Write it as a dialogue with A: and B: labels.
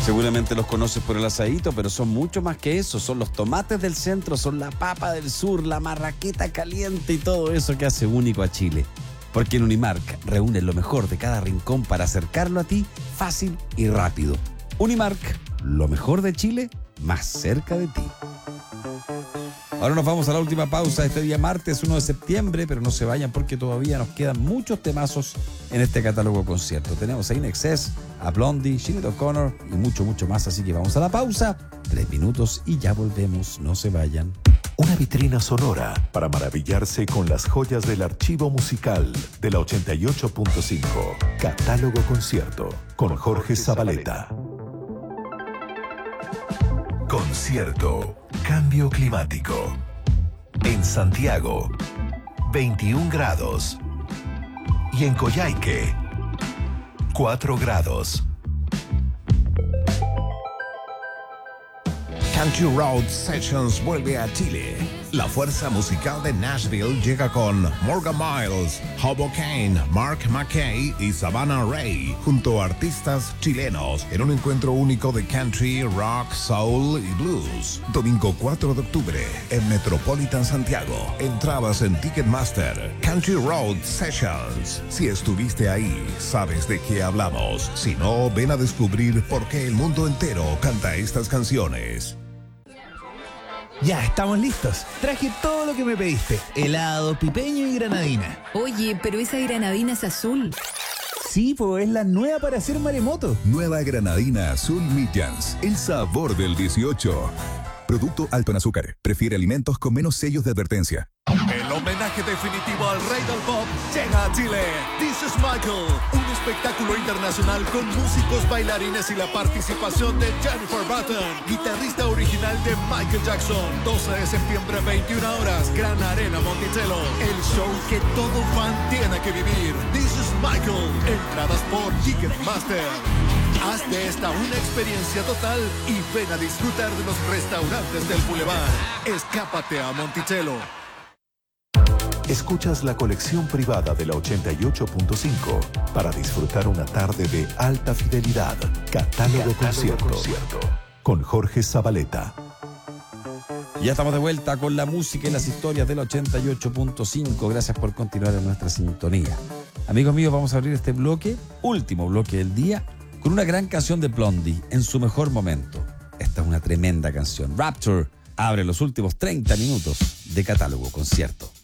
A: Seguramente los conoces por el asadito, pero son mucho más que eso. Son los tomates del centro, son la papa del sur, la marraqueta caliente y todo eso que hace único a Chile. Porque en Unimark reúnen lo mejor de cada rincón para acercarlo a ti fácil y rápido. Unimark, lo mejor de Chile, más cerca de ti. Ahora nos vamos a la última pausa este día martes 1 de septiembre, pero no se vayan porque todavía nos quedan muchos temazos en este catálogo concierto. Tenemos a In Excess, a Blondie, Sinéad O'Connor y mucho, mucho más. Así que vamos a la pausa, 3 minutos y ya volvemos, no se vayan.
B: Una vitrina sonora para maravillarse con las joyas del archivo musical de la 88.5. Catálogo concierto con Jorge Zabaleta. Concierto. Cambio climático. En Santiago, 21 grados. Y en Coyhaique, 4 grados.
C: Country Road Sessions vuelve a Chile. La fuerza musical de Nashville llega con Morgan Miles, Hobo Kane, Mark McKay y Savannah Ray, junto a artistas chilenos, en un encuentro único de country, rock, soul y blues. Domingo 4 de octubre, en Metropolitan Santiago. Entradas en Ticketmaster. Country Road Sessions. Si estuviste ahí, sabes de qué hablamos. Si no, ven a descubrir por qué el mundo entero canta estas canciones.
D: Ya, estamos listos. Traje todo lo que me pediste. Helado, pipeño y granadina.
E: Oye, pero esa granadina es azul.
D: Sí, pues es la nueva para hacer maremoto.
F: Nueva granadina azul Midjans. El sabor del 18. Producto alto en azúcar. Prefiere alimentos con menos sellos de advertencia.
G: El homenaje definitivo al rey del pop llega a Chile. This is Michael, un espectáculo internacional con músicos, bailarines y la participación de Jennifer Button, guitarrista original de Michael Jackson. 12 de septiembre, 21 horas, Gran Arena Monticello. El show que todo fan tiene que vivir. This is Michael. Entradas por Ticketmaster. Haz de esta una experiencia total y ven a disfrutar de los restaurantes del Boulevard. Escápate a Monticello.
B: Escuchas la colección privada de la 88.5 para disfrutar una tarde de alta fidelidad. Catálogo concierto con Jorge Zabaleta.
A: Ya estamos de vuelta con la música y las historias del 88.5. Gracias por continuar en nuestra sintonía. Amigos míos, vamos a abrir este bloque, último bloque del día, con una gran canción de Blondie en su mejor momento. Esta es una tremenda canción. Rapture abre los últimos 30 minutos de Catálogo Concierto.